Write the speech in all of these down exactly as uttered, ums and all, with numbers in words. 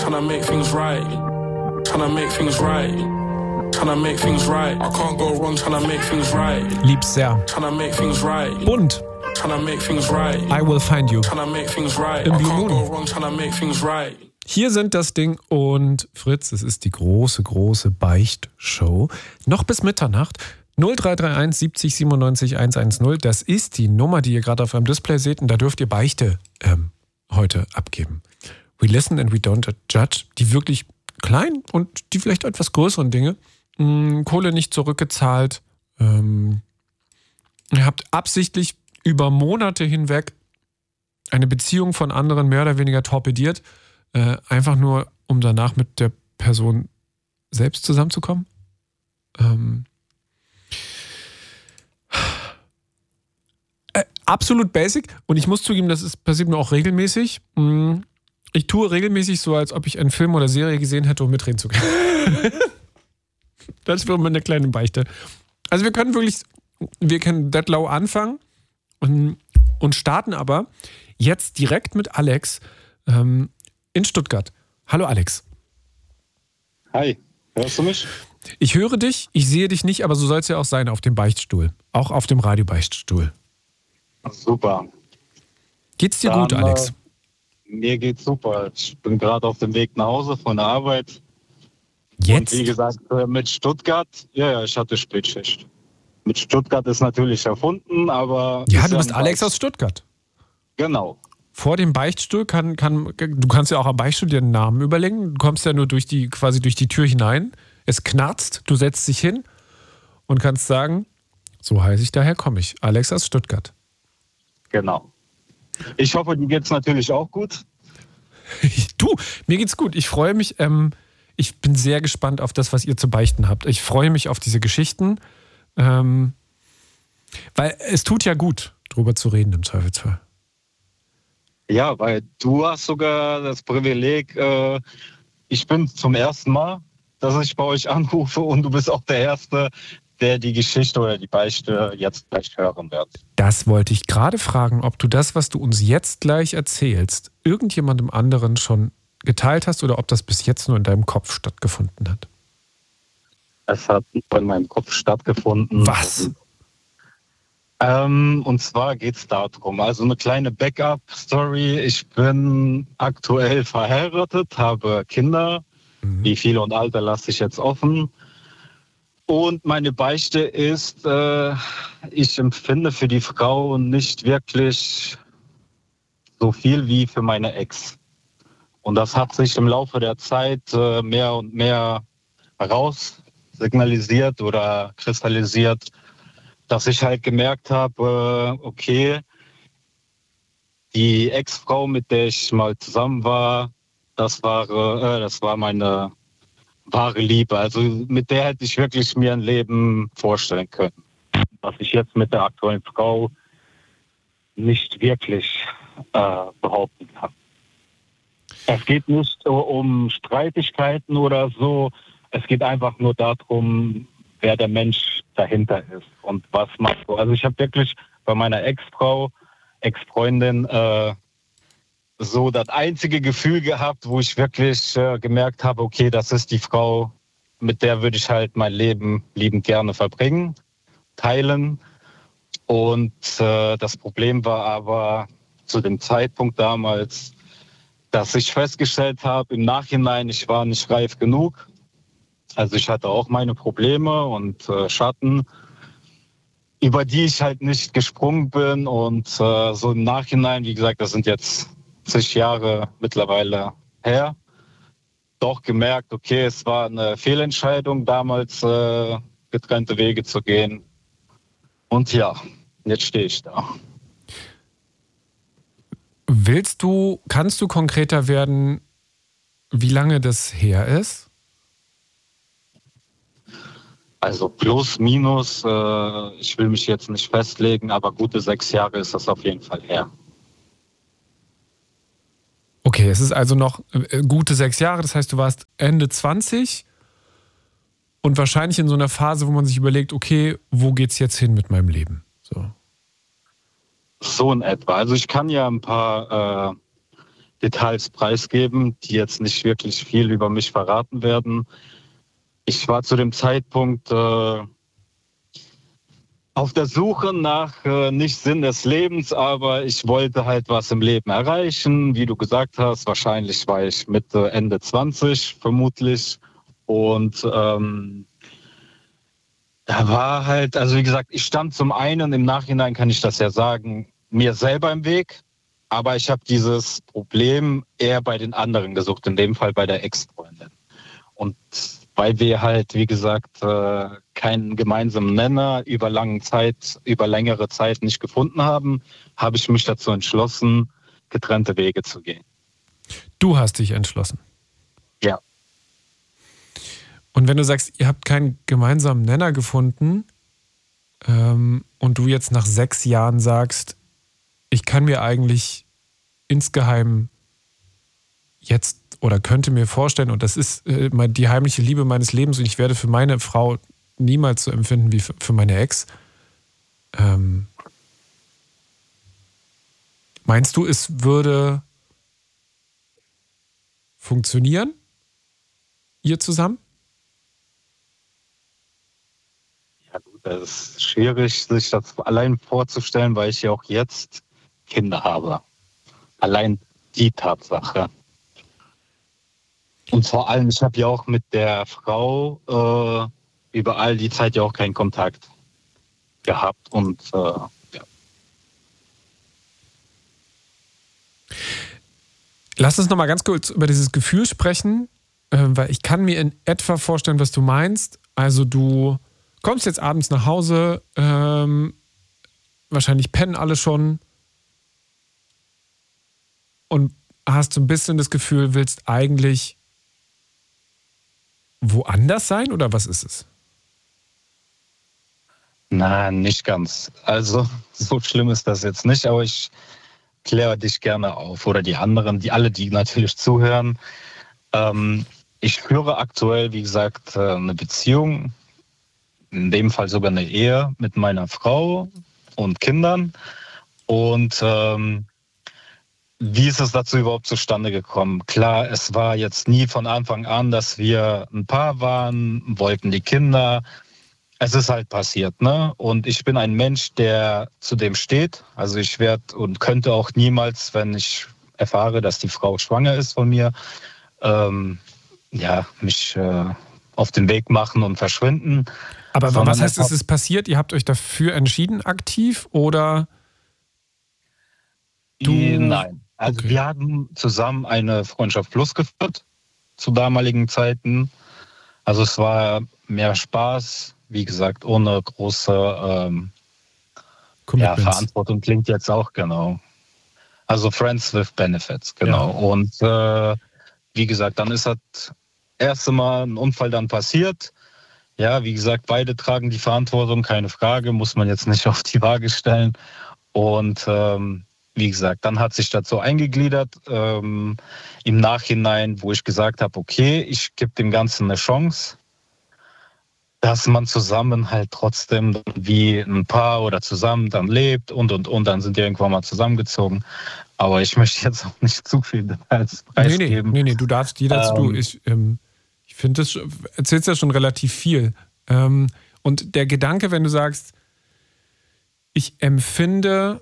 tryna make things right. Tryna make things right. Tryna make things right. I can't go wrong, tryna make things right. Lieb's sehr. Tryna make things right. Bunt. Tryna make things right. I Will Find You. Tryna make things right. Im I Blue can't Moon. go wrong, tryna make things right. Hier sind das Ding und Fritz, es ist die große, große Beichtshow. Noch bis Mitternacht. null drei drei eins siebzig siebenundneunzig hundertzehn. Das ist die Nummer, die ihr gerade auf eurem Display seht. Und da dürft ihr Beichte ähm, heute abgeben. We listen and we don't judge. Die wirklich kleinen und die vielleicht etwas größeren Dinge. Mh, Kohle nicht zurückgezahlt. Ähm, ihr habt absichtlich über Monate hinweg eine Beziehung von anderen mehr oder weniger torpediert. Äh, einfach nur, um danach mit der Person selbst zusammenzukommen. Ähm, äh, absolut basic. Und ich muss zugeben, das ist, passiert mir auch regelmäßig. Ich tue regelmäßig so, als ob ich einen Film oder Serie gesehen hätte, um mitreden zu können. Das wäre mal eine kleine Beichte. Also wir können wirklich, wir können that low anfangen und, und starten aber jetzt direkt mit Alex ähm, in Stuttgart. Hallo Alex. Hi, hörst du mich? Ich höre dich, ich sehe dich nicht, aber so soll es ja auch sein auf dem Beichtstuhl. Auch auf dem Radiobeichtstuhl. Super. Geht's dir Dann, gut, Alex? Äh, mir geht's super. Ich bin gerade auf dem Weg nach Hause von der Arbeit. Jetzt? Und wie gesagt, äh, mit Stuttgart, ja, ja, ich hatte Spätschicht. Mit Stuttgart ist natürlich erfunden, aber... Ja, ist du bist ein Alex Beicht- aus Stuttgart. Genau. Vor dem Beichtstuhl kann, kann, du kannst ja auch am Beichtstuhl dir einen Namen überlegen. Du kommst ja nur durch die, quasi durch die Tür hinein. Es knarzt, du setzt dich hin und kannst sagen, so heiße ich, daher komme ich. Alex aus Stuttgart. Genau. Ich hoffe, dir geht's natürlich auch gut. Du, mir geht's gut. Ich freue mich, ähm, ich bin sehr gespannt auf das, was ihr zu beichten habt. Ich freue mich auf diese Geschichten, ähm, weil es tut ja gut, drüber zu reden im Zweifelsfall. Ja, weil du hast sogar das Privileg, äh, ich bin zum ersten Mal, dass ich bei euch anrufe und du bist auch der Erste, der die Geschichte oder die Beichte jetzt gleich hören wird. Das wollte ich gerade fragen, ob du das, was du uns jetzt gleich erzählst, irgendjemandem anderen schon geteilt hast oder ob das bis jetzt nur in deinem Kopf stattgefunden hat. Es hat in meinem Kopf stattgefunden. Was? Ähm, und zwar geht es darum, also eine kleine Backup-Story. Ich bin aktuell verheiratet, habe Kinder. Mhm. Wie viele und Alter lasse ich jetzt offen. Und meine Beichte ist, äh, ich empfinde für die Frau nicht wirklich so viel wie für meine Ex. Und das hat sich im Laufe der Zeit äh, mehr und mehr heraus signalisiert oder kristallisiert, dass ich halt gemerkt habe, äh, okay, die Ex-Frau, mit der ich mal zusammen war, das war, äh, das war meine wahre Liebe. Also mit der hätte ich wirklich mir ein Leben vorstellen können. Was ich jetzt mit der aktuellen Frau nicht wirklich äh, behaupten kann. Es geht nicht um Streitigkeiten oder so. Es geht einfach nur darum, wer der Mensch dahinter ist und was macht so. Also ich habe wirklich bei meiner Ex-Frau, Ex-Freundin äh, so das einzige Gefühl gehabt, wo ich wirklich äh, gemerkt habe, okay, das ist die Frau, mit der würde ich halt mein Leben liebend gerne verbringen, teilen. Und äh, das Problem war aber zu dem Zeitpunkt damals, dass ich festgestellt habe, im Nachhinein, ich war nicht reif genug. Also ich hatte auch meine Probleme und äh, Schatten, über die ich halt nicht gesprungen bin. Und äh, so im Nachhinein, wie gesagt, das sind jetzt zig Jahre mittlerweile her, doch gemerkt, okay, es war eine Fehlentscheidung, damals äh, getrennte Wege zu gehen. Und ja, jetzt stehe ich da. Willst du, kannst du konkreter werden, wie lange das her ist? Also plus, minus, äh, ich will mich jetzt nicht festlegen, aber gute sechs Jahre ist das auf jeden Fall her. Okay, es ist also noch äh, gute sechs Jahre, das heißt, du warst Ende zwanzig und wahrscheinlich in so einer Phase, wo man sich überlegt, okay, wo geht's jetzt hin mit meinem Leben? So, so in etwa. Also ich kann ja ein paar äh, Details preisgeben, die jetzt nicht wirklich viel über mich verraten werden. Ich war zu dem Zeitpunkt äh, auf der Suche nach äh, nicht Sinn des Lebens, aber ich wollte halt was im Leben erreichen. Wie du gesagt hast, wahrscheinlich war ich Mitte, Ende zwanzig vermutlich. Und ähm, da war halt, also wie gesagt, ich stand zum einen, im Nachhinein kann ich das ja sagen, mir selber im Weg. Aber ich habe dieses Problem eher bei den anderen gesucht, in dem Fall bei der Ex-Freundin. Und weil wir halt, wie gesagt, äh, keinen gemeinsamen Nenner über lange Zeit, über längere Zeit nicht gefunden haben, habe ich mich dazu entschlossen, getrennte Wege zu gehen. Du hast dich entschlossen? Ja. Und wenn du sagst, ihr habt keinen gemeinsamen Nenner gefunden ähm, und du jetzt nach sechs Jahren sagst, ich kann mir eigentlich insgeheim jetzt oder könnte mir vorstellen, und das ist äh, die heimliche Liebe meines Lebens und ich werde für meine Frau niemals so empfinden wie für, für meine Ex. Ähm, meinst du, es würde funktionieren, ihr zusammen? Ja gut, das ist schwierig, sich das allein vorzustellen, weil ich ja auch jetzt Kinder habe. Allein die Tatsache. Und vor allem, ich habe ja auch mit der Frau äh, über all die Zeit ja auch keinen Kontakt gehabt. Und äh, ja. Lass uns noch mal ganz kurz über dieses Gefühl sprechen, äh, weil ich kann mir in etwa vorstellen, was du meinst. Also du kommst jetzt abends nach Hause, ähm, wahrscheinlich pennen alle schon und hast so ein bisschen das Gefühl, willst eigentlich woanders sein oder was ist es? Nein, nicht ganz. Also so schlimm ist das jetzt nicht, aber ich kläre dich gerne auf oder die anderen, die alle, die natürlich zuhören. Ähm, ich führe aktuell, wie gesagt, eine Beziehung, in dem Fall sogar eine Ehe mit meiner Frau und Kindern. Und ähm, wie ist es dazu überhaupt zustande gekommen? Klar, es war jetzt nie von Anfang an, dass wir ein Paar waren, wollten die Kinder. Es ist halt passiert, ne? Und ich bin ein Mensch, der zu dem steht. Also ich werde und könnte auch niemals, wenn ich erfahre, dass die Frau schwanger ist von mir, ähm, ja, mich äh, auf den Weg machen und verschwinden. Aber was heißt, es ist passiert? Ihr habt euch dafür entschieden, aktiv oder? Du? Nein. Also okay. Wir haben zusammen eine Freundschaft Plus geführt zu damaligen Zeiten. Also es war mehr Spaß, wie gesagt, ohne große ähm, ja, Verantwortung klingt jetzt auch genau. Also Friends with Benefits, genau. Ja. Und äh, wie gesagt, dann ist das erste Mal ein Unfall dann passiert. Ja, wie gesagt, beide tragen die Verantwortung, keine Frage, muss man jetzt nicht auf die Waage stellen. Und ähm, wie gesagt, dann hat sich das so eingegliedert ähm, im Nachhinein, wo ich gesagt habe, okay, ich gebe dem Ganzen eine Chance, dass man zusammen halt trotzdem wie ein Paar oder zusammen dann lebt und, und, und. Dann sind die irgendwann mal zusammengezogen. Aber ich möchte jetzt auch nicht zu viel Details preisgeben. Nee, nee, nee, nee, du darfst jederzeit, ähm, du, ich, ähm, ich finde, das erzählst ja schon relativ viel. Ähm, und der Gedanke, wenn du sagst, ich empfinde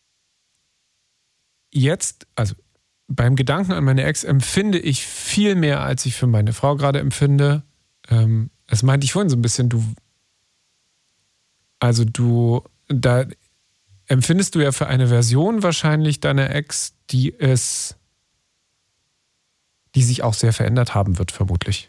jetzt, also beim Gedanken an meine Ex empfinde ich viel mehr, als ich für meine Frau gerade empfinde. Ähm, das meinte ich vorhin so ein bisschen, du, also du, da empfindest du ja für eine Version wahrscheinlich deiner Ex, die es, die sich auch sehr verändert haben wird, vermutlich.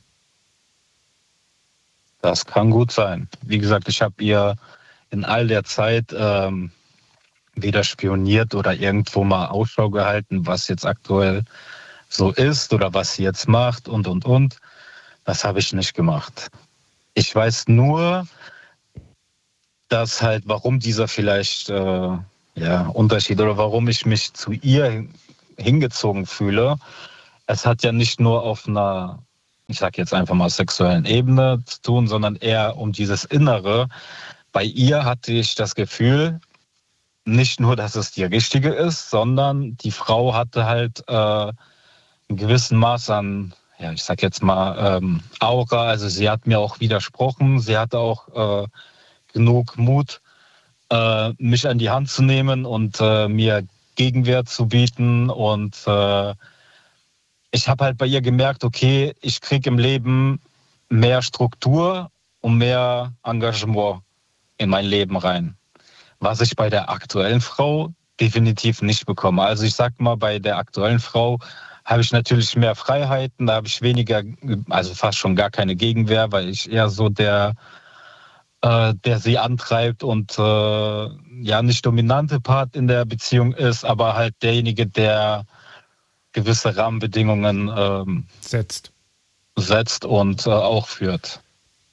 Das kann gut sein. Wie gesagt, ich habe ihr in all der Zeit ähm, weder spioniert oder irgendwo mal Ausschau gehalten, was jetzt aktuell so ist oder was sie jetzt macht und, und, und. Das habe ich nicht gemacht. Ich weiß nur, dass halt, warum dieser vielleicht äh, ja, Unterschied oder warum ich mich zu ihr hingezogen fühle. Es hat ja nicht nur auf einer, ich sage jetzt einfach mal sexuellen Ebene zu tun, sondern eher um dieses Innere. Bei ihr hatte ich das Gefühl, nicht nur, dass es die richtige ist, sondern die Frau hatte halt äh, einen gewissen Maß an, ja, ich sag jetzt mal, ähm, Aura. Also sie hat mir auch widersprochen. Sie hatte auch äh, genug Mut, äh, mich an die Hand zu nehmen und äh, mir Gegenwehr zu bieten. Und äh, ich habe halt bei ihr gemerkt, okay, ich kriege im Leben mehr Struktur und mehr Engagement in mein Leben rein. Was ich bei der aktuellen Frau definitiv nicht bekomme. Also ich sag mal, bei der aktuellen Frau habe ich natürlich mehr Freiheiten, da habe ich weniger, also fast schon gar keine Gegenwehr, weil ich eher so der, äh, der sie antreibt und äh, ja nicht dominante Part in der Beziehung ist, aber halt derjenige, der gewisse Rahmenbedingungen ähm, setzt. setzt und äh, auch führt.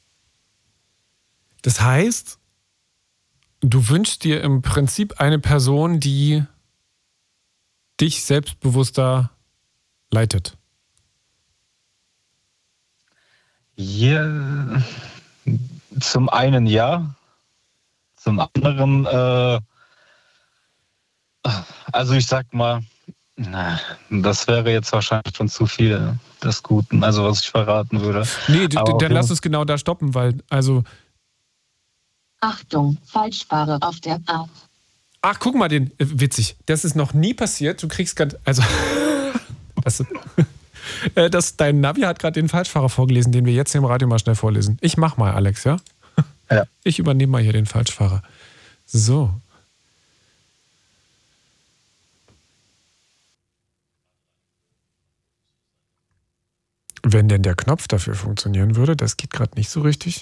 Das heißt, du wünschst dir im Prinzip eine Person, die dich selbstbewusster leitet. Ja, zum einen ja, zum anderen, äh, also ich sag mal, na, das wäre jetzt wahrscheinlich schon zu viel des Guten, also was ich verraten würde. Nee, d- Aber dann auf lass jeden- uns genau da stoppen, weil, also, Achtung, Falschfahrer auf der A. ach, guck mal, den, äh, witzig, das ist noch nie passiert, du kriegst ganz, also, das, äh, das, dein Navi hat gerade den Falschfahrer vorgelesen, den wir jetzt hier im Radio mal schnell vorlesen. Ich mach mal, Alex, ja? Ja. Ich übernehme mal hier den Falschfahrer. So. Wenn denn der Knopf dafür funktionieren würde, das geht gerade nicht so richtig.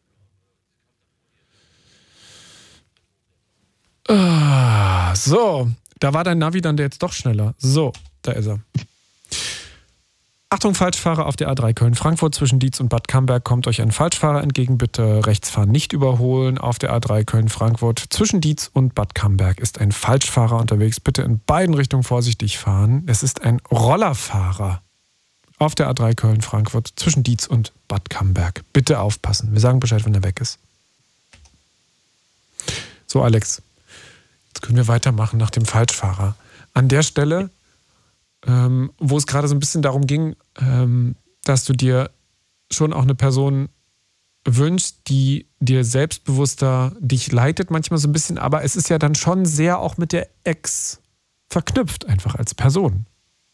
Ah, so, da war dein Navi dann jetzt doch schneller. So, da ist er. Achtung, Falschfahrer auf der A drei Köln-Frankfurt zwischen Dietz und Bad Camberg kommt euch ein Falschfahrer entgegen. Bitte rechts fahren, nicht überholen. Auf der A drei Köln-Frankfurt zwischen Dietz und Bad Camberg ist ein Falschfahrer unterwegs. Bitte in beiden Richtungen vorsichtig fahren. Es ist ein Rollerfahrer. Auf der A drei Köln-Frankfurt zwischen Dietz und Bad Camberg. Bitte aufpassen. Wir sagen Bescheid, wenn er weg ist. So, Alex. Jetzt können wir weitermachen nach dem Falschfahrer. An der Stelle, ähm, wo es gerade so ein bisschen darum ging, ähm, dass du dir schon auch eine Person wünschst, die dir selbstbewusster dich leitet, manchmal so ein bisschen, aber es ist ja dann schon sehr auch mit der Ex verknüpft, einfach als Person.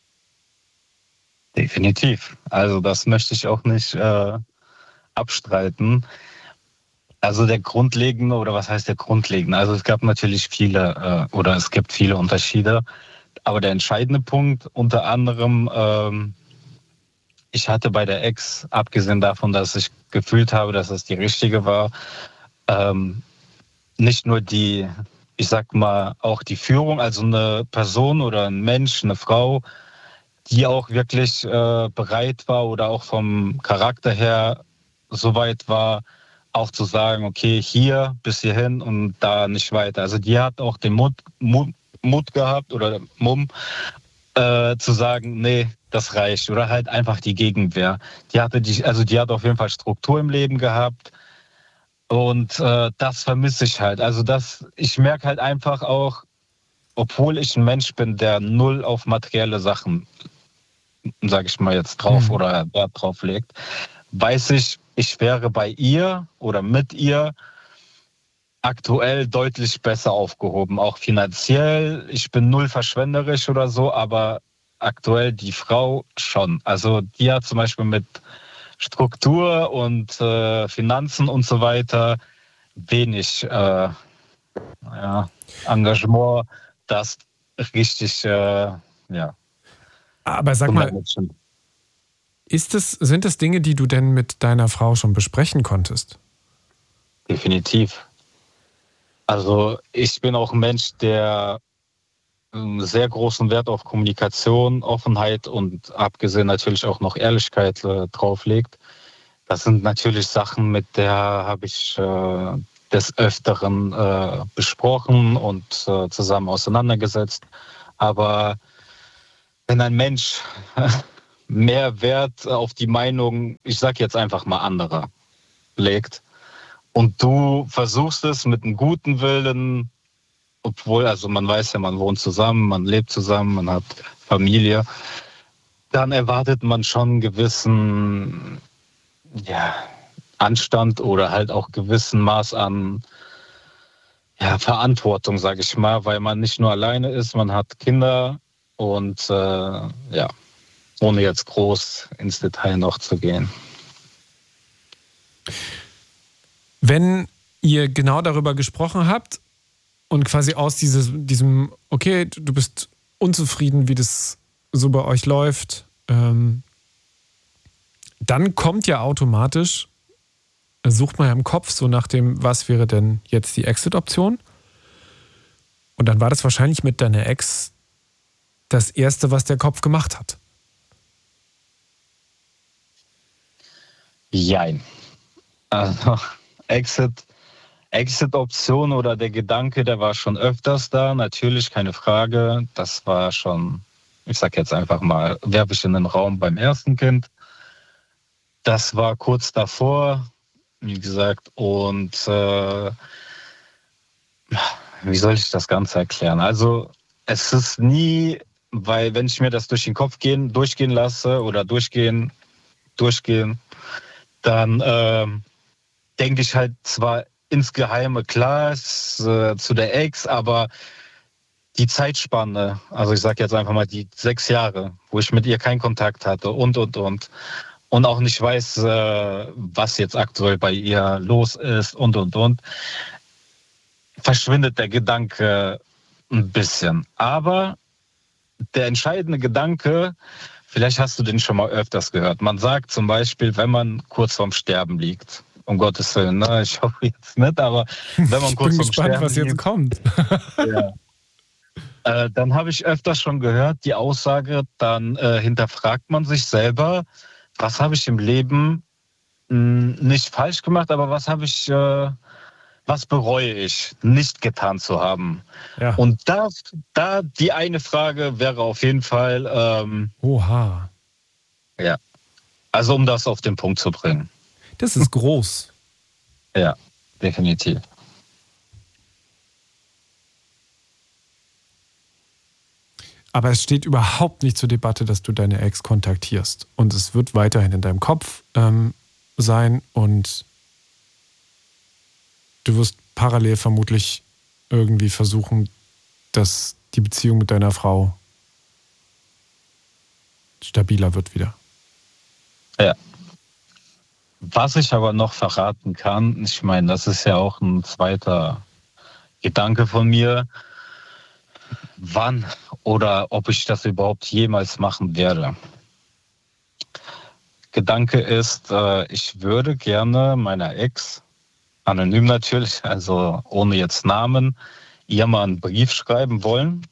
Definitiv. Also das möchte ich auch nicht äh, abstreiten. Also der grundlegende, oder was heißt der grundlegende? Also es gab natürlich viele, äh, oder es gibt viele Unterschiede. Aber der entscheidende Punkt, unter anderem, ähm, ich hatte bei der Ex, abgesehen davon, dass ich gefühlt habe, dass es die richtige war, ähm, nicht nur die, ich sag mal, auch die Führung, also eine Person oder ein Mensch, eine Frau, die auch wirklich äh, bereit war oder auch vom Charakter her so weit war, auch zu sagen, okay, hier bis hierhin und da nicht weiter. Also die hat auch den Mut, Mut, Mut gehabt oder Mumm, äh, zu sagen, nee, das reicht. Oder halt einfach die Gegenwehr. Die hatte die, also die hat auf jeden Fall Struktur im Leben gehabt. Und äh, das vermisse ich halt. Also das, ich merke halt einfach auch, obwohl ich ein Mensch bin, der null auf materielle Sachen, sage ich mal jetzt drauf Mhm. oder Wert drauf legt, weiß ich, ich wäre bei ihr oder mit ihr aktuell deutlich besser aufgehoben, auch finanziell. Ich bin null verschwenderisch oder so, aber aktuell die Frau schon. Also die hat zum Beispiel mit Struktur und äh, Finanzen und so weiter wenig äh, ja, Engagement, das richtig, äh, ja. Aber sag mal, ist es, sind es Dinge, die du denn mit deiner Frau schon besprechen konntest? Definitiv. Also ich bin auch ein Mensch, der einen sehr großen Wert auf Kommunikation, Offenheit und abgesehen natürlich auch noch Ehrlichkeit äh, drauflegt. Das sind natürlich Sachen, mit der habe ich äh, des Öfteren äh, besprochen und äh, zusammen auseinandergesetzt. Aber wenn ein Mensch mehr Wert auf die Meinung, ich sage jetzt einfach mal anderer, legt und du versuchst es mit einem guten Willen obwohl, also man weiß ja, man wohnt zusammen, man lebt zusammen, man hat Familie, dann erwartet man schon einen gewissen, ja, Anstand oder halt auch gewissen Maß an, ja, Verantwortung, sage ich mal, weil man nicht nur alleine ist, man hat Kinder und äh, ja, ohne jetzt groß ins Detail noch zu gehen. Wenn ihr genau darüber gesprochen habt und quasi aus dieses, diesem, okay, du bist unzufrieden, wie das so bei euch läuft, ähm, dann kommt ja automatisch, sucht man ja im Kopf so nach dem, was wäre denn jetzt die Exit-Option? Und dann war das wahrscheinlich mit deiner Ex das Erste, was der Kopf gemacht hat. Jein. Also Exit, Exit-Option oder der Gedanke, der war schon öfters da, natürlich, keine Frage. Das war schon, ich sag jetzt einfach mal, werfe ich in den Raum beim ersten Kind. Das war kurz davor, wie gesagt, und äh, wie soll ich das Ganze erklären? Also es ist nie, weil wenn ich mir das durch den Kopf gehen, durchgehen lasse oder durchgehen, durchgehen, dann äh, denke ich halt zwar insgeheime, klar, ist, äh, zu der Ex, aber die Zeitspanne, also ich sage jetzt einfach mal die sechs Jahre, wo ich mit ihr keinen Kontakt hatte und, und, und. Und auch nicht weiß, äh, was jetzt aktuell bei ihr los ist und, und, und. Verschwindet der Gedanke ein bisschen. Aber der entscheidende Gedanke, vielleicht hast du den schon mal öfters gehört. Man sagt zum Beispiel, wenn man kurz vorm Sterben liegt, um Gottes Willen, ne? Ich hoffe jetzt nicht, aber wenn man kurz vorm Sterben liegt. Ich bin gespannt, was jetzt liegt, kommt. ja. äh, dann habe ich öfters schon gehört, die Aussage, dann äh, hinterfragt man sich selber, was habe ich im Leben mh, nicht falsch gemacht, aber was habe ich, äh, was bereue ich, nicht getan zu haben. Ja. Und das, da die eine Frage wäre auf jeden Fall, ähm, Oha. ja, also um das auf den Punkt zu bringen. Das ist groß. Ja, definitiv. Aber es steht überhaupt nicht zur Debatte, dass du deine Ex kontaktierst. Und es wird weiterhin in deinem Kopf ähm, sein und du wirst parallel vermutlich irgendwie versuchen, dass die Beziehung mit deiner Frau stabiler wird wieder. Ja. Was ich aber noch verraten kann, ich meine, das ist ja auch ein zweiter Gedanke von mir, wann oder ob ich das überhaupt jemals machen werde. Gedanke ist, äh, ich würde gerne meiner Ex, anonym natürlich, also ohne jetzt Namen, ihr mal einen Brief schreiben wollen.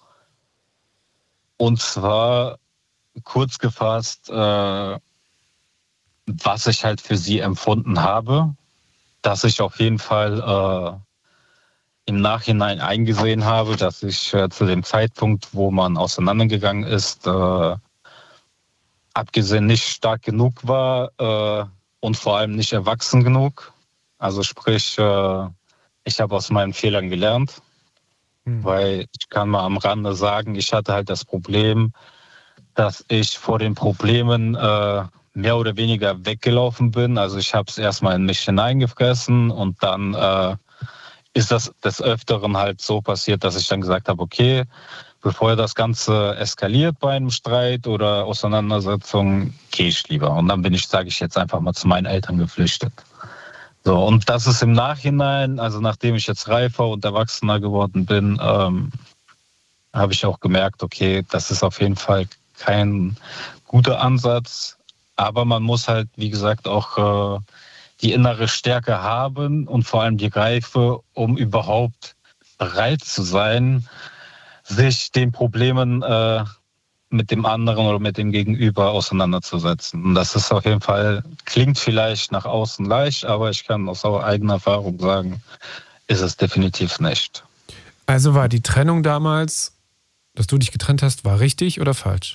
Und zwar kurz gefasst, äh, was ich halt für sie empfunden habe, dass ich auf jeden Fall äh, im Nachhinein eingesehen habe, dass ich äh, zu dem Zeitpunkt, wo man auseinandergegangen ist, äh, abgesehen nicht stark genug war äh, und vor allem nicht erwachsen genug. Also sprich, äh, ich habe aus meinen Fehlern gelernt, hm. weil ich kann mal am Rande sagen, ich hatte halt das Problem, dass ich vor den Problemen äh, mehr oder weniger weggelaufen bin. Also ich habe es erstmal in mich hineingefressen und dann äh, ist das des Öfteren halt so passiert, dass ich dann gesagt habe, okay, bevor das Ganze eskaliert bei einem Streit oder Auseinandersetzung, gehe ich lieber. Und dann bin ich, sage ich jetzt einfach mal, zu meinen Eltern geflüchtet. So, und das ist im Nachhinein, also nachdem ich jetzt reifer und erwachsener geworden bin, ähm, habe ich auch gemerkt, okay, das ist auf jeden Fall kein guter Ansatz. Aber man muss halt, wie gesagt, auch äh, die innere Stärke haben und vor allem die Reife, um überhaupt bereit zu sein, sich den Problemen äh, mit dem anderen oder mit dem Gegenüber auseinanderzusetzen. Und das ist auf jeden Fall, klingt vielleicht nach außen leicht, aber ich kann aus eigener Erfahrung sagen, ist es definitiv nicht. Also war die Trennung damals, dass du dich getrennt hast, war richtig oder falsch?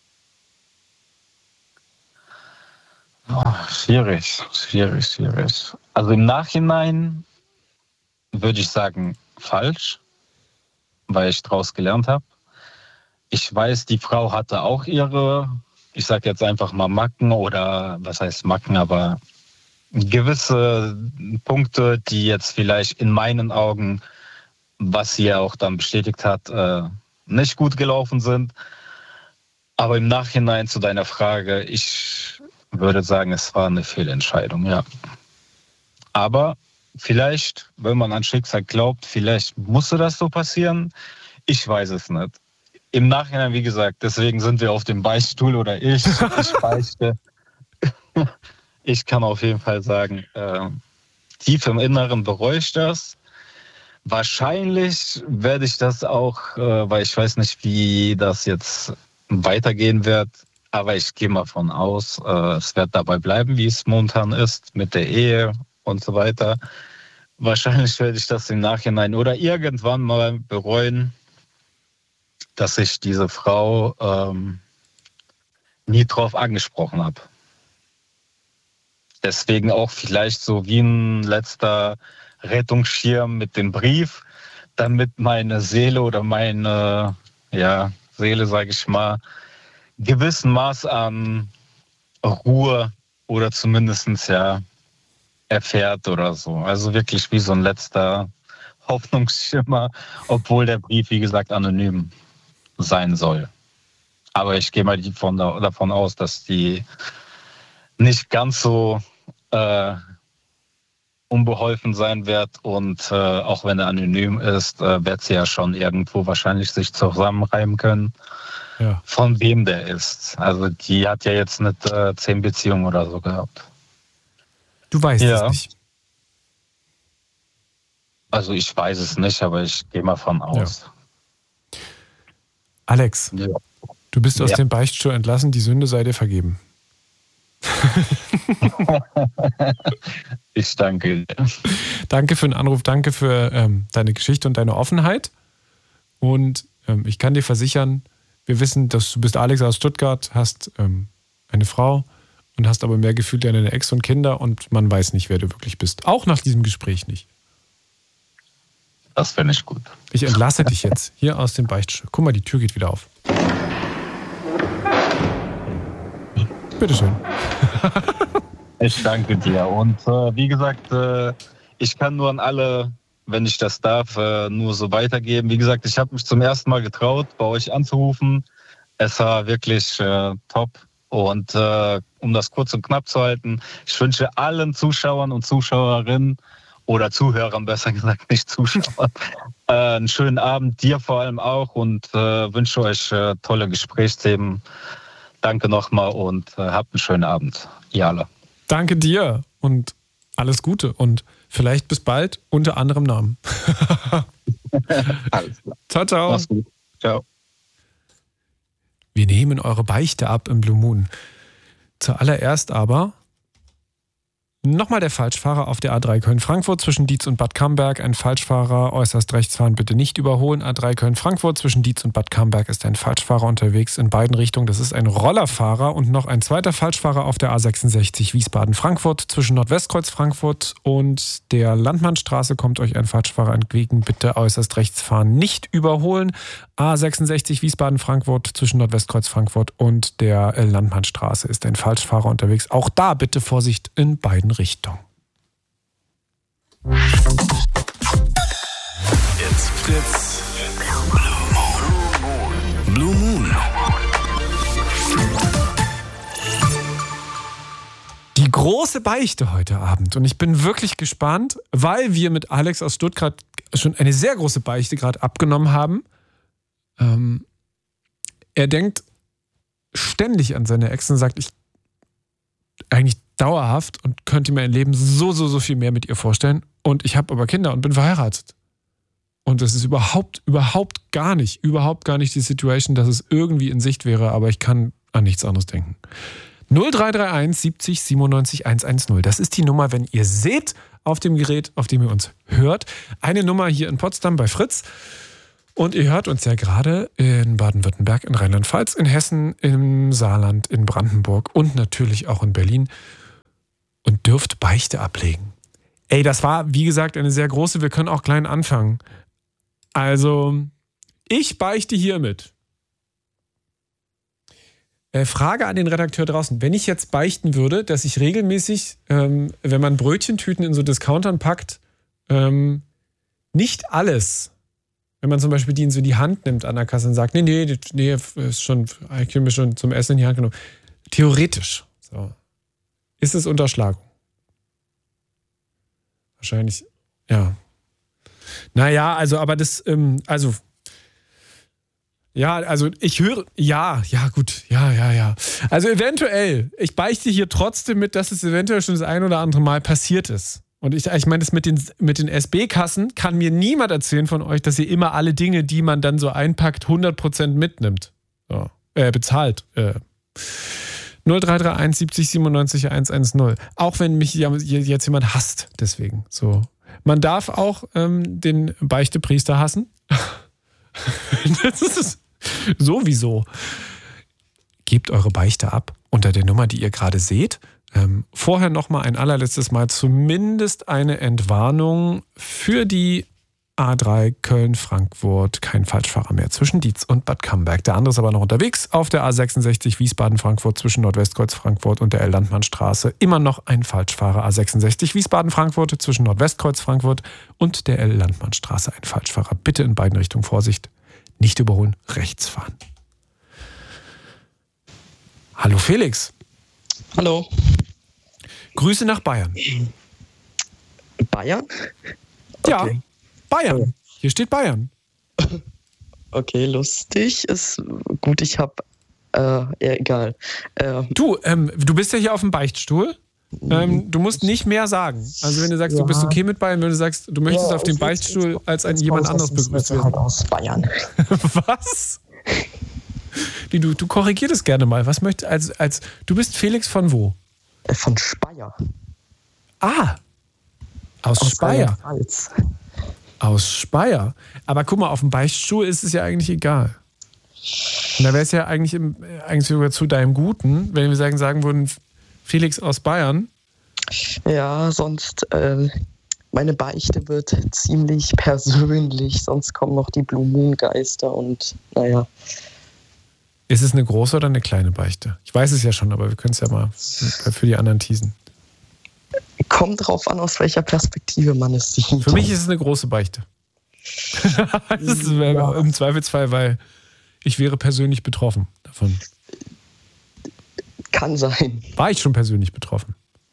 Oh, schwierig, schwierig, schwierig. Also im Nachhinein würde ich sagen, falsch. weil ich daraus gelernt habe. Ich weiß, die Frau hatte auch ihre, ich sage jetzt einfach mal Macken oder was heißt Macken, aber gewisse Punkte, die jetzt vielleicht in meinen Augen, was sie ja auch dann bestätigt hat, nicht gut gelaufen sind. Aber im Nachhinein zu deiner Frage, ich würde sagen, es war eine Fehlentscheidung, ja. Aber vielleicht, wenn man an Schicksal glaubt, vielleicht musste das so passieren. Ich weiß es nicht. Im Nachhinein, wie gesagt, deswegen sind wir auf dem Beichtstuhl oder ich, ich beichte. Ich kann auf jeden Fall sagen, äh, tief im Inneren bereue ich das. Wahrscheinlich werde ich das auch, äh, weil ich weiß nicht, wie das jetzt weitergehen wird, aber ich gehe mal von aus, äh, es wird dabei bleiben, wie es momentan ist, mit der Ehe und so weiter. Wahrscheinlich werde ich das im Nachhinein oder irgendwann mal bereuen, dass ich diese Frau ähm, nie drauf angesprochen habe. Deswegen auch vielleicht so wie ein letzter Rettungsschirm mit dem Brief, damit meine Seele oder meine ja, Seele, sage ich mal, gewissen Maß an Ruhe oder zumindest ja erfährt oder so. Also wirklich wie so ein letzter Hoffnungsschimmer, obwohl der Brief, wie gesagt, anonym sein soll. Aber ich gehe mal davon, davon aus, dass die nicht ganz so äh, unbeholfen sein wird und äh, auch wenn er anonym ist, äh, wird sie ja schon irgendwo wahrscheinlich sich zusammenreimen können, ja, von wem der ist. Also die hat ja jetzt nicht äh, zehn Beziehungen oder so gehabt. Du weißt ja. es nicht. Also ich weiß es nicht, aber ich gehe mal von aus. Ja. Alex, ja. Du bist aus ja. dem Beichtstuhl entlassen, die Sünde sei dir vergeben. Ich danke dir. Danke für den Anruf, danke für ähm, deine Geschichte und deine Offenheit. Und ähm, ich kann dir versichern, wir wissen, dass du bist Alex aus Stuttgart, hast ähm, eine Frau und hast aber mehr Gefühle an deine Ex und Kinder und man weiß nicht, wer du wirklich bist. Auch nach diesem Gespräch nicht. Das finde ich gut. Ich entlasse dich jetzt hier aus dem Beichtstuhl. Guck mal, die Tür geht wieder auf. Bitteschön. Ich danke dir. Und äh, wie gesagt, äh, ich kann nur an alle, wenn ich das darf, äh, nur so weitergeben. Wie gesagt, ich habe mich zum ersten Mal getraut, bei euch anzurufen. Es war wirklich äh, top. Und äh, um das kurz und knapp zu halten, ich wünsche allen Zuschauern und Zuschauerinnen oder Zuhörern, besser gesagt, nicht Zuschauern, äh, einen schönen Abend, dir vor allem auch und äh, wünsche euch äh, tolle Gesprächsthemen. Danke nochmal und äh, habt einen schönen Abend, ihr alle. Danke dir und alles Gute und vielleicht bis bald unter anderem Namen. Alles klar. Ciao, ciao. Mach's gut. Ciao. Wir nehmen eure Beichte ab im Blue Moon. Zuallererst aber nochmal der Falschfahrer auf der A drei Köln-Frankfurt zwischen Dietz und Bad Camberg. Ein Falschfahrer äußerst rechts fahren, bitte nicht überholen. A drei Köln-Frankfurt zwischen Dietz und Bad Camberg ist ein Falschfahrer unterwegs in beiden Richtungen. Das ist ein Rollerfahrer und noch ein zweiter Falschfahrer auf der A sechsundsechzig Wiesbaden-Frankfurt zwischen Nordwestkreuz Frankfurt und der Landmannstraße kommt euch ein Falschfahrer entgegen. Bitte äußerst rechts fahren, nicht überholen. A sechsundsechzig Wiesbaden-Frankfurt zwischen Nordwestkreuz Frankfurt und der Landmannstraße ist ein Falschfahrer unterwegs. Auch da bitte Vorsicht in beiden Richtung. It's Fritz. Blue Moon. Blue Moon. Die große Beichte heute Abend. Und ich bin wirklich gespannt, weil wir mit Alex aus Stuttgart schon eine sehr große Beichte gerade abgenommen haben. Ähm, er denkt ständig an seine Ex und sagt, ich eigentlich dauerhaft und könnte mir ein Leben so, so, so viel mehr mit ihr vorstellen. Und ich habe aber Kinder und bin verheiratet. Und das ist überhaupt, überhaupt gar nicht, überhaupt gar nicht die Situation, dass es irgendwie in Sicht wäre, aber ich kann an nichts anderes denken. null drei drei eins siebzig siebenundneunzig hundertzehn. Das ist die Nummer, wenn ihr seht auf dem Gerät, auf dem ihr uns hört. Eine Nummer hier in Potsdam bei Fritz. Und ihr hört uns ja gerade in Baden-Württemberg, in Rheinland-Pfalz, in Hessen, im Saarland, in Brandenburg und natürlich auch in Berlin und dürft Beichte ablegen. Ey, das war, wie gesagt, eine sehr große. Wir können auch klein anfangen. Also, Ich beichte hiermit. Äh, Frage an den Redakteur draußen. Wenn ich jetzt beichten würde, dass ich regelmäßig, ähm, wenn man Brötchentüten in so Discountern packt, ähm, nicht alles, wenn man zum Beispiel die in so die Hand nimmt an der Kasse und sagt, nee, nee, nee, ist schon, ich habe mir schon zum Essen in die Hand genommen. Theoretisch, so, ist es Unterschlagung. Wahrscheinlich, ja. Naja, also, aber das, ähm, also, ja, also ich höre, ja, ja, gut, ja, ja, ja. Also eventuell, ich beichte hier trotzdem mit, dass es eventuell schon das ein oder andere Mal passiert ist. Und ich, ich meine, das mit den, mit den S B-Kassen kann mir niemand erzählen von euch, dass ihr immer alle Dinge, die man dann so einpackt, hundert Prozent mitnimmt. So, äh, bezahlt. Äh. null drei drei eins siebzig siebenundneunzig hundertzehn. Auch wenn mich jetzt jemand hasst, deswegen. So. Man darf auch ähm, den Beichte-Priester hassen. Das ist sowieso. Gebt eure Beichte ab unter der Nummer, die ihr gerade seht. Ähm, vorher nochmal ein allerletztes Mal zumindest eine Entwarnung für die A drei Köln-Frankfurt. Kein Falschfahrer mehr zwischen Dietz und Bad Camberg. Der andere ist aber noch unterwegs auf der A sechsundsechzig Wiesbaden-Frankfurt zwischen Nordwestkreuz Frankfurt und der L-Landmannstraße. Immer noch ein Falschfahrer. A sechsundsechzig Wiesbaden-Frankfurt zwischen Nordwestkreuz Frankfurt und der L-Landmannstraße. Ein Falschfahrer. Bitte in beiden Richtungen Vorsicht. Nicht überholen, rechts fahren. Hallo Felix. Hallo. Grüße nach Bayern. Bayern? Ja, Okay. Bayern. Hier steht Bayern. Okay, lustig. Ist gut, ich habe. Äh, ja, egal. Äh, Du, ähm, du bist ja hier auf dem Beichtstuhl. Ähm, du musst nicht mehr sagen. Also wenn du sagst, du bist okay mit Bayern, wenn du sagst, du möchtest ja, auf dem ich- Beichtstuhl ich- als ein jetzt jemand mal anderes was, begrüßt das ist halt werden. aus Bayern. Was? Nee, du, du korrigierst es gerne mal. Was möchtest als, als du bist Felix von wo? Äh, Von Speyer. Ah, aus, Aus Speyer. Rheinland-Pfalz. Aus Speyer. Aber guck mal, auf dem Beichtstuhl ist es ja eigentlich egal. Und da wäre es ja eigentlich, im, eigentlich sogar zu deinem Guten, wenn wir sagen, sagen würden, Felix aus Bayern. Ja, sonst. Äh, meine Beichte wird ziemlich persönlich. Sonst kommen noch die Blue Moon Geister und naja. Ist es eine große oder eine kleine Beichte? Ich weiß es ja schon, aber wir können es ja mal für die anderen teasen. Kommt drauf an, aus welcher Perspektive man es sieht. Für mich ist es eine große Beichte. Das ist Ja. im Zweifelsfall, weil ich wäre persönlich betroffen davon. Kann sein. War ich schon persönlich betroffen?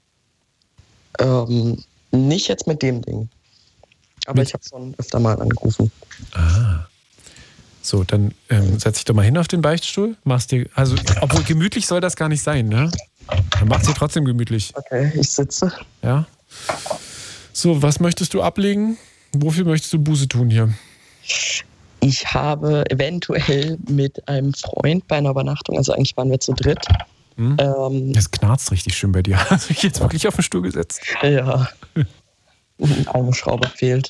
Ähm, nicht jetzt mit dem Ding. Aber Mit- ich habe schon öfter mal angerufen. Ah. So, dann ähm, setz dich doch mal hin auf den Beichtstuhl. Machst dir, also, obwohl gemütlich soll das gar nicht sein, ne? Dann machst dir trotzdem gemütlich, Okay, ich sitze. ja? So, was möchtest du ablegen? Wofür möchtest du Buße tun hier? Ich habe eventuell mit einem Freund bei einer Übernachtung, also eigentlich waren wir zu dritt. Hm? Ähm, Das knarzt richtig schön bei dir. Hast du dich jetzt wirklich auf den Stuhl gesetzt? ja. Eine Schraube fehlt.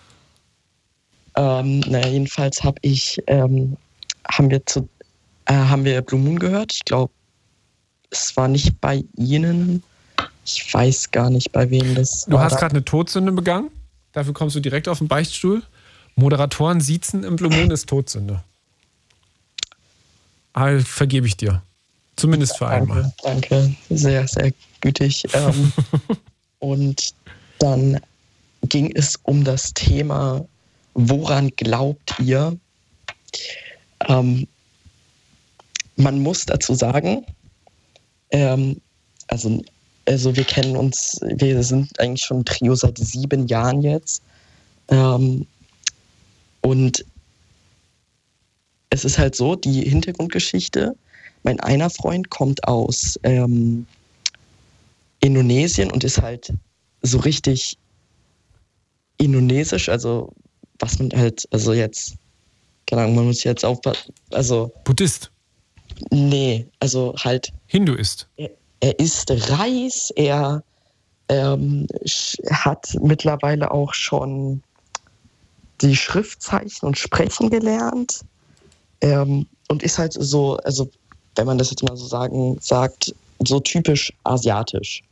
Ähm, naja, jedenfalls habe ich, ähm, haben wir zu, äh, haben wir Blue Moon gehört. Ich glaube, es war nicht bei Ihnen. Ich weiß gar nicht, bei wem das Du war. hast gerade eine Todsünde begangen. Dafür kommst du direkt auf den Beichtstuhl. Moderatoren siezen im Blue Moon ist Todsünde. Ah, vergebe ich dir. Zumindest für einmal. Danke, danke. Sehr, sehr gütig. Ähm, und dann ging es um das Thema, woran glaubt ihr? Ähm, man muss dazu sagen, ähm, also, also wir kennen uns, wir sind eigentlich schon ein Trio seit sieben Jahren jetzt. Ähm, und es ist halt so, die Hintergrundgeschichte, mein einer Freund kommt aus ähm, Indonesien und ist halt so richtig indonesisch, also was man halt, also jetzt, keine Ahnung, man muss jetzt aufpassen, also Buddhist. nee, also halt, Hinduist. er, er isst Reis, er ähm, sch- hat mittlerweile auch schon die Schriftzeichen und Sprechen gelernt ähm, und ist halt so, also wenn man das jetzt mal so sagen, sagt, so typisch asiatisch.